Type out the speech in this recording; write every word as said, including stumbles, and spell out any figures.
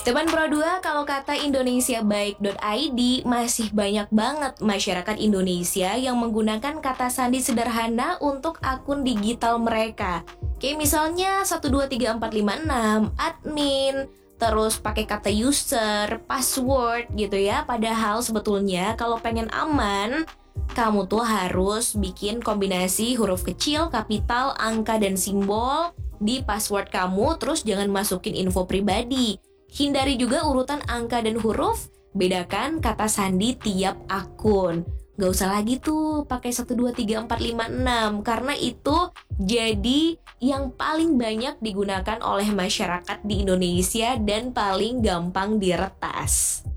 Teman Pro dua, kalau kata indonesiabaik dot i d, masih banyak banget masyarakat Indonesia yang menggunakan kata sandi sederhana untuk akun digital mereka. Kayak misalnya satu dua tiga empat lima enam, admin, terus pakai kata user, password gitu ya. Padahal sebetulnya kalau pengen aman, kamu tuh harus bikin kombinasi huruf kecil, kapital, angka, dan simbol di password kamu. Terus jangan masukin info pribadi. Hindari juga urutan angka dan huruf, bedakan kata sandi tiap akun. Gak usah lagi tuh pakai satu dua tiga empat lima enam, karena itu jadi yang paling banyak digunakan oleh masyarakat di Indonesia dan paling gampang diretas.